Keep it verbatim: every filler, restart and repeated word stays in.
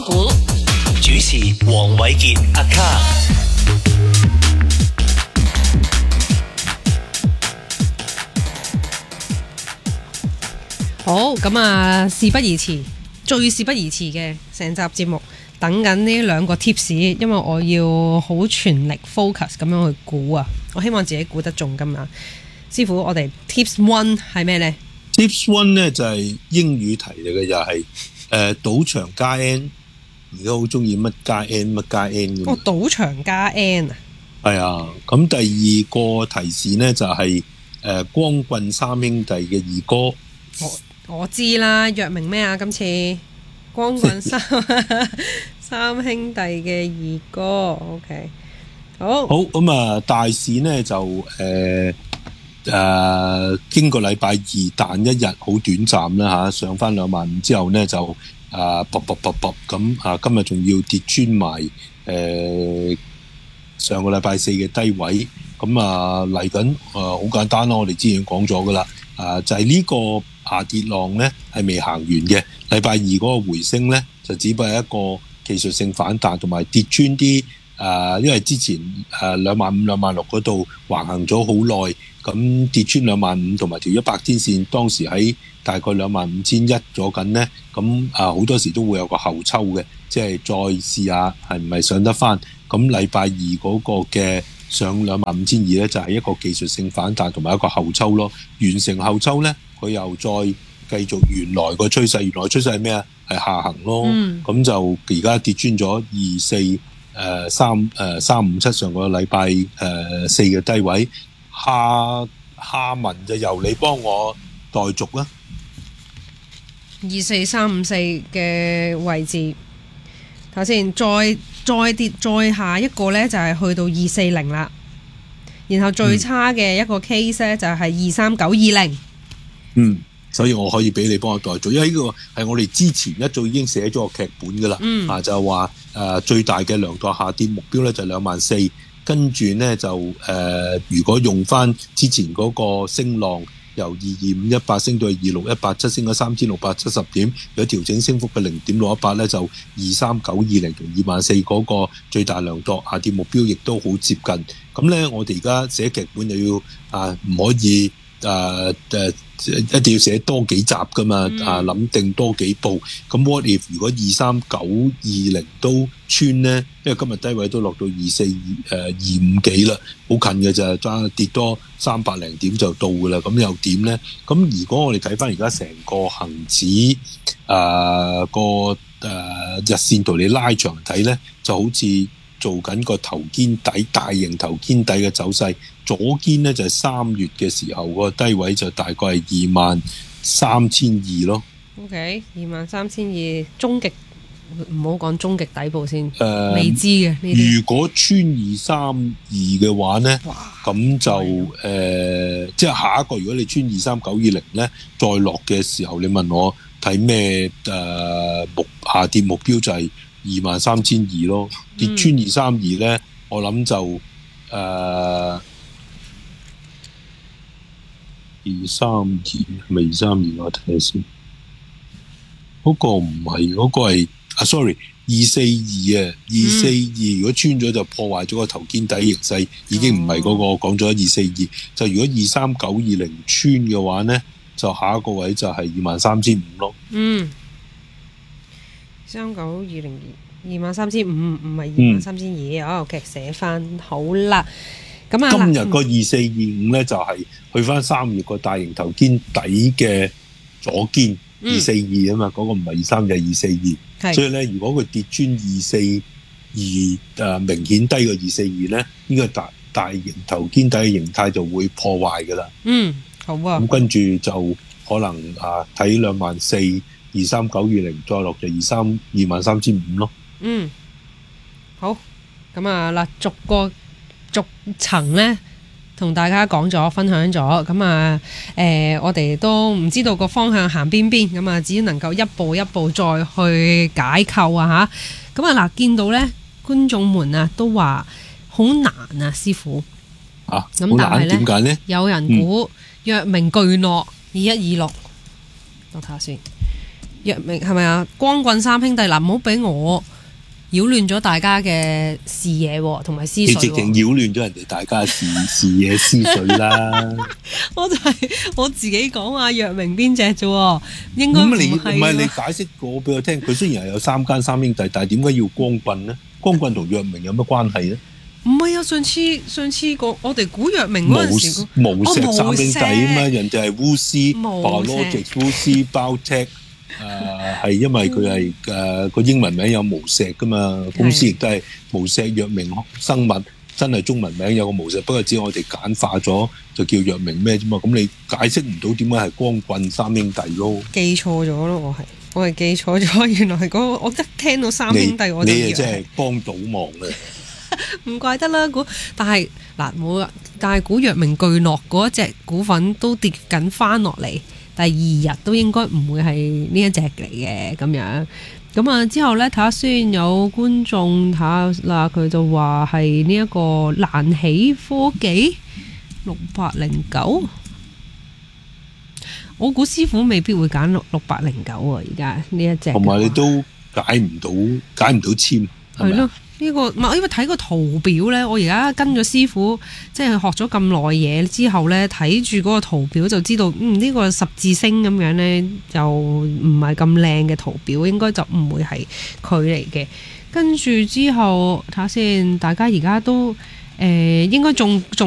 主持黃偉傑阿卡。 好，咁啊，事不宜遲，最事不宜遲嘅成集節目，等緊呢兩個 tips，因為我要好全力 focus 咁樣去估啊，我希望自己估得中㗎嘛。師傅，我哋 tips one 係咩呢？ Tips one 咧就係英語題嚟嘅，又係誒賭場加 N， 而家好中意乜加 N 乜加 N 咁。 哦，賭場加 N 啊！ 係啊，咁第二個提示咧就係、是、誒、呃、光棍三兄弟嘅二哥。 我我知啦，約明咩啊？今次光棍三三兄弟嘅二哥 ，OK， 好。 好咁啊，大市呢就誒。呃誒、呃，經過禮拜二彈一日好短暫啦吓，上翻兩萬五之後呢，就啊卜卜卜卜咁啊，今日仲要跌穿埋誒、呃、上個禮拜四嘅低位，咁啊嚟緊誒好簡單咯，我哋之前講咗噶啦，啊就係、是、呢個下跌浪呢係未行完嘅，禮拜二嗰個回升呢，就只不過係一個技術性反彈，同埋跌穿啲誒、呃，因為之前誒兩萬五兩萬六嗰度橫行咗好耐。咁跌穿兩萬五同埋條一百天線，當時喺大概兩萬五千一咗緊呢。咁啊好多時都會有個後抽嘅，即係再試下係唔係上得翻。咁禮拜二嗰個嘅上兩萬五千二呢，就係一個技術性反彈同埋一個後抽咯。完成後抽呢，佢又再繼續原來個趨勢，原來趨勢係咩啊？係下行咯。咁、嗯、就而家跌穿咗二四誒三誒三五七上個禮拜誒四嘅低位。下下文就由你幫我代續啦。 二四三五四嘅位置，頭先再再跌再下一個呢，就係去到二四零啦。然後最差嘅一個 case 呢，就係二三九二零。 嗯，所以我可以俾你幫我代續，因為呢個係我哋之前一早已經寫咗個劇本噶啦。嗯，啊就係話誒最大嘅量度下跌目標呢，就係兩萬四。跟住呢，就誒、呃，如果用翻之前嗰個升浪，由二二五一八升到二六一八七，升咗三千六百七十點，有調整升幅嘅零點六一八呢，就二三九二零同二萬四嗰個最大量度下跌目標，亦都好接近。咁呢，我哋而家寫劇本就要啊，唔可以誒誒、啊啊，一定要寫多幾集噶嘛，嗯、啊諗定多幾步。咁 what if 如果二三九二零都穿呢？因為今日低位都落到二四二誒二五幾啦，好近嘅就係爭跌多三百零點就到噶啦。咁又點呢？咁如果我哋睇翻而家成個恆指誒、呃、個誒、呃、日線圖你拉長睇呢，就好似做緊個頭肩底大型頭肩底嘅走勢。左肩呢就係三月嘅時候個低位就大概係二萬三千二咯。 OK， 二萬三千二，終極。唔好講終極底部先， 呃、 未知嘅呢啲。 如果穿二三二嘅話呢，咁就誒、呃，即係下一個。如果你穿二三九二零呢，再落嘅時候，你問我睇咩誒目下跌目標就係二萬三千二咯。跌穿二三二呢，我諗就誒二三二，係咪二三二？我睇下先。嗰、嗰個唔係，嗰、嗰個係。啊 ，sorry， 二四二啊，二四二如果穿咗就破壞咗個頭肩底形勢，已經唔係嗰個講咗二四二。就如果二三九二零穿嘅話呢，就下一個位就係二萬三千五咯。嗯， 三九二零二二萬三千五，唔係二萬三千二。哦，OK，寫翻好啦。咁啊， 今日個二四二五呢，就係、是、去翻三月個大型頭肩底嘅左肩。二四二啊嘛，嗰、那個唔係二三就係二四二，所以咧，如果佢跌穿二四二誒明顯低過二四二咧，呢、這個大大型頭肩底嘅形態就會破壞噶啦。嗯，好啊。咁跟住就可能啊睇兩萬四二三九二零，再落就二三二萬三千五咯。 嗯，好。咁啊嗱，逐個逐層咧。同大家講咗，分享咗，咁啊，誒、呃，我哋都唔知道個方向行邊邊，咁啊，只能夠一步一步再去解構啊吓。咁啊嗱，見到咧，觀眾們啊都話好難啊，師傅。 啊，咁但係咧，點解咧？ 有人估藥明巨諾二一二六，我睇下先。 藥明係咪啊？光棍三兄弟嗱，唔好俾我擾亂咗大家嘅視野同埋思緒。 你直情擾亂咗人哋大家嘅視視野思緒啦！ 我就係我自己講啊，藥明邊隻啫？應該唔係。 唔係你解釋過俾我聽，佢雖然係有三間三兄弟，但係點解要光棍呢？光棍同藥明有乜關係呢？ 唔係啊！上次上次個我哋估藥明嗰陣時， 無無錫三兄弟啊嘛，人哋係烏斯、Biologics、烏斯、Biotech。誒係、呃、因為佢係誒個英文名有無錫噶嘛，公司亦都係無錫藥明生物，真係中文名有個無錫，不過只係我哋簡化咗就叫藥明咩啫嘛。咁你解釋唔到點解係光棍三兄弟咯？記錯咗咯，我係我係記錯咗，原來係嗰個我一聽到三兄弟我就以為你真係幫倒忙啊！唔怪得啦，估但係嗱冇，但係估藥明巨諾嗰一隻股份都跌緊翻落嚟。第二日都應該唔會係呢一隻嚟嘅咁樣，咁啊之後呢，睇下先，有觀眾睇下啦，佢就話係呢一個蘭喜科技六八零九，我估師傅未必會揀六六八零九啊，而家呢一隻，同埋你都解唔到解唔到籤，係咯。呢、這個唔係因為睇個圖表咧，我而家跟咗師傅，即係學咗咁耐嘢之後咧，睇住嗰個圖表就知道，嗯呢、這個十字星咁樣咧，就唔係咁靚嘅圖表，應該就唔會係佢嚟嘅。跟住之後睇下先，大家而家都誒、呃、應該仲仲。